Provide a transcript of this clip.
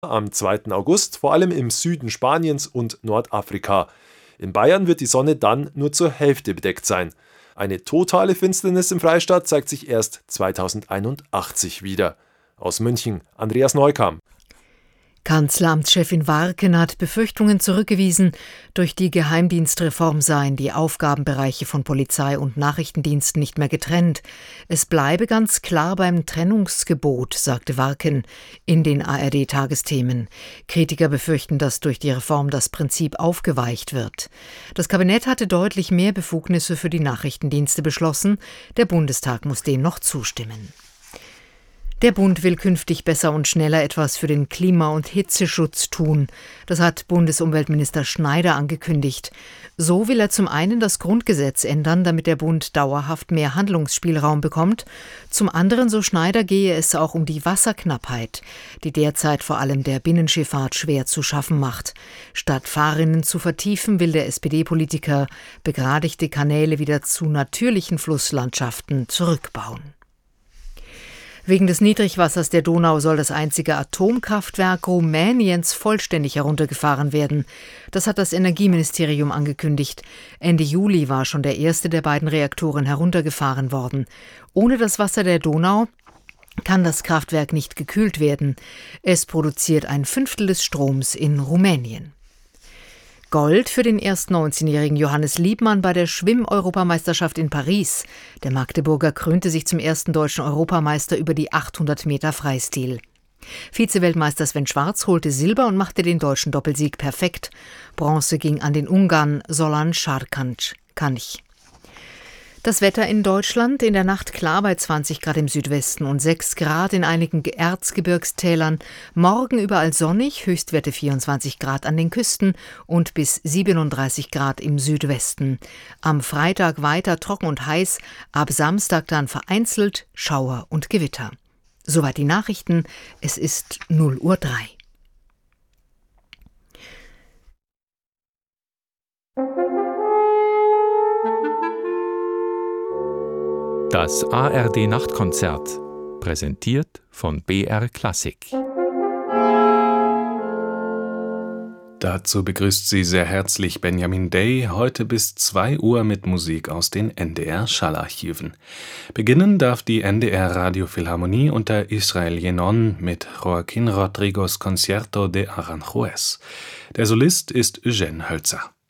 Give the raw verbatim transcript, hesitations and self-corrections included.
am zweiten August, vor allem im Süden Spaniens und Nordafrika. In Bayern wird die Sonne dann nur zur Hälfte bedeckt sein. Eine totale Finsternis im Freistaat zeigt sich erst zweitausendeinundachtzig wieder. Aus München, Andreas Neukamp. Kanzleramtschefin Warken hat Befürchtungen zurückgewiesen, durch die Geheimdienstreform seien die Aufgabenbereiche von Polizei und Nachrichtendiensten nicht mehr getrennt. Es bleibe ganz klar beim Trennungsgebot, sagte Warken in den A R D-Tagesthemen. Kritiker befürchten, dass durch die Reform das Prinzip aufgeweicht wird. Das Kabinett hatte deutlich mehr Befugnisse für die Nachrichtendienste beschlossen. Der Bundestag muss dem noch zustimmen. Der Bund will künftig besser und schneller etwas für den Klima- und Hitzeschutz tun. Das hat Bundesumweltminister Schneider angekündigt. So will er zum einen das Grundgesetz ändern, damit der Bund dauerhaft mehr Handlungsspielraum bekommt. Zum anderen, so Schneider, gehe es auch um die Wasserknappheit, die derzeit vor allem der Binnenschifffahrt schwer zu schaffen macht. Statt Fahrrinnen zu vertiefen, will der S P D-Politiker begradigte Kanäle wieder zu natürlichen Flusslandschaften zurückbauen. Wegen des Niedrigwassers der Donau soll das einzige Atomkraftwerk Rumäniens vollständig heruntergefahren werden. Das hat das Energieministerium angekündigt. Ende Juli war schon der erste der beiden Reaktoren heruntergefahren worden. Ohne das Wasser der Donau kann das Kraftwerk nicht gekühlt werden. Es produziert ein Fünftel des Stroms in Rumänien. Gold für den erst neunzehnjährigen Johannes Liebmann bei der Schwimm-Europameisterschaft in Paris. Der Magdeburger krönte sich zum ersten deutschen Europameister über die achthundert Meter Freistil. Vize-Weltmeister Sven Schwarz holte Silber und machte den deutschen Doppelsieg perfekt. Bronze ging an den Ungarn Solan Sarkanc. Das Wetter in Deutschland: in der Nacht klar bei zwanzig Grad im Südwesten und sechs Grad in einigen Erzgebirgstälern. Morgen überall sonnig, Höchstwerte vierundzwanzig Grad an den Küsten und bis siebenunddreißig Grad im Südwesten. Am Freitag weiter trocken und heiß, ab Samstag dann vereinzelt Schauer und Gewitter. Soweit die Nachrichten, es ist null Uhr drei. Das A R D-Nachtkonzert, präsentiert von B R Klassik. Dazu begrüßt Sie sehr herzlich Benjamin Day, heute bis zwei Uhr mit Musik aus den N D R-Schallarchiven. Beginnen darf die N D R-Radiophilharmonie unter Israel Yenon mit Joaquín Rodrigos Concierto de Aranjuez. Der Solist ist Eugène Hölzer.